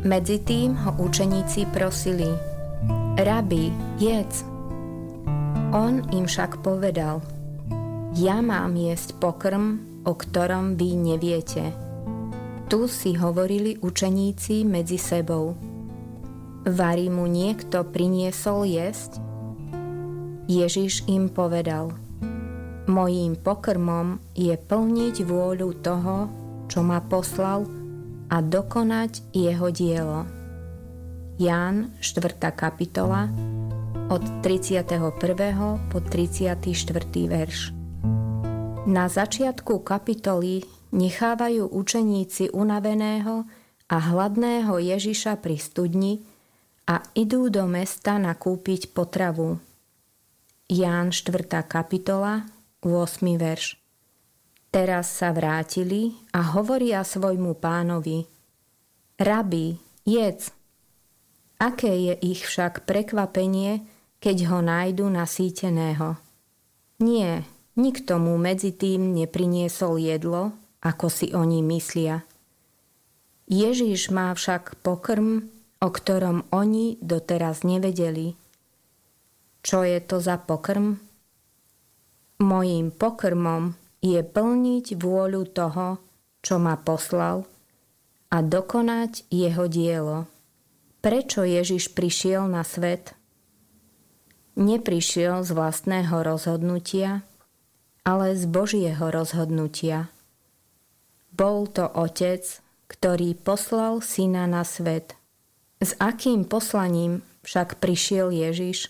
Medzitým ho učeníci prosili: Rabi, jedz. On im však povedal: Ja mám jesť pokrm, o ktorom vy neviete. Tu si hovorili učeníci medzi sebou: Vari mu niekto priniesol jesť? Ježiš im povedal: Mojím pokrmom je plniť vôľu toho, čo ma poslal, a dokonať jeho dielo. Ján 4. kapitola od 31. po 34. verš. Na začiatku kapitoly nechávajú učeníci unaveného a hladného Ježiša pri studni a idú do mesta nakúpiť potravu. Ján 4. kapitola 8. verš. Teraz sa vrátili a hovoria svojmu pánovi: Rabi, jedz. Aké je ich však prekvapenie, keď ho nájdu nasýteného. Nie, nikto mu medzi tým nepriniesol jedlo, ako si oni myslia. Ježiš má však pokrm, o ktorom oni doteraz nevedeli. Čo je to za pokrm? Mojím pokrmom je plniť vôľu toho, čo ma poslal, a dokonať jeho dielo. Prečo Ježiš prišiel na svet? Neprišiel z vlastného rozhodnutia, ale z Božieho rozhodnutia. Bol to Otec, ktorý poslal Syna na svet. S akým poslaním však prišiel Ježiš?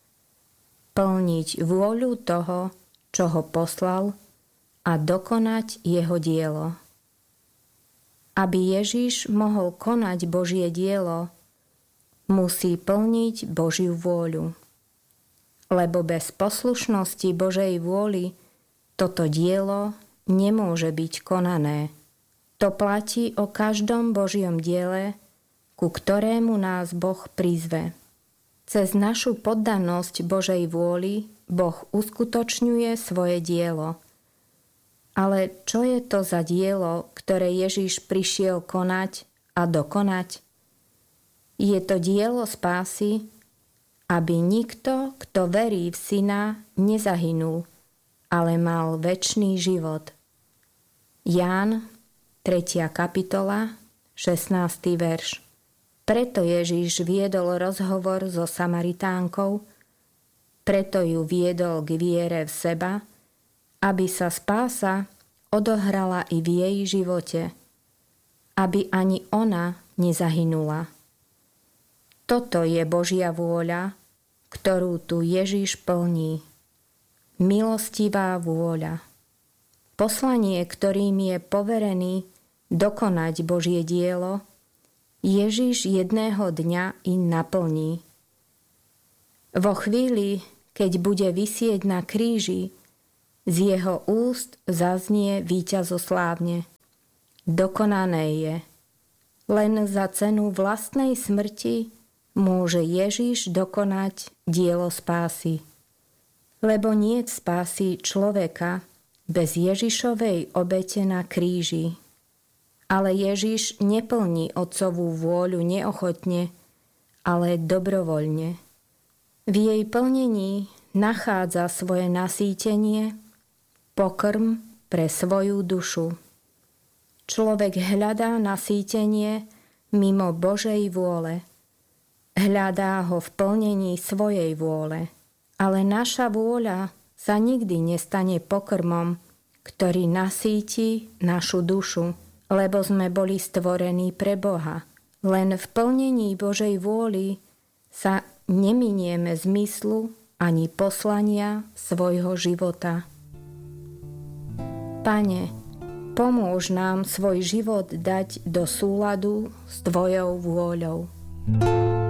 Plniť vôľu toho, čo ho poslal, a dokonať jeho dielo. Aby Ježiš mohol konať Božie dielo, musí plniť Božiu vôľu. Lebo bez poslušnosti Božej vôli toto dielo nemôže byť konané. To platí o každom Božiom diele, ku ktorému nás Boh prizve. Cez našu poddanosť Božej vôli Boh uskutočňuje svoje dielo. Ale čo je to za dielo, ktoré Ježiš prišiel konať a dokonať? Je to dielo spásy, aby nikto, kto verí v Syna, nezahynul, ale mal večný život. Ján 3. kapitola 16. verš. Preto Ježiš viedol rozhovor so Samaritánkou, preto ju viedol k viere v seba, aby sa spása odohrala i v jej živote, aby ani ona nezahynula. Toto je Božia vôľa, ktorú tu Ježiš plní. Milostivá vôľa. Poslanie, ktorým je poverený dokonať Božie dielo, Ježiš jedného dňa i naplní. Vo chvíli, keď bude visieť na kríži, z jeho úst zaznie víťazoslávne: Dokonané je. Len za cenu vlastnej smrti môže Ježiš dokonať dielo spásy. Lebo niet spásy človeka bez Ježišovej obete na kríži. Ale Ježiš neplní Otcovú vôľu neochotne, ale dobrovoľne. V jej plnení nachádza svoje nasýtenie, pokrm pre svoju dušu. Človek hľadá nasýtenie mimo Božej vôle. Hľadá ho v plnení svojej vôle. Ale naša vôľa sa nikdy nestane pokrmom, ktorý nasýti našu dušu, lebo sme boli stvorení pre Boha. Len v plnení Božej vôly sa neminieme zmyslu ani poslania svojho života. Pane, pomôž nám svoj život dať do súladu s Tvojou vôľou.